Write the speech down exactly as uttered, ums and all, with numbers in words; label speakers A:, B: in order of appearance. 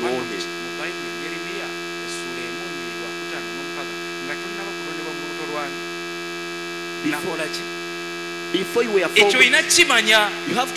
A: told him.
B: mu Bayibuli Yeremiya essula emu lwakutaano n'omukaaga nga tonnaba kulondebwa mu lubuto lwange nakola ki
A: Before you were
B: ekyo
A: formed,
B: olina kimanya
A: you have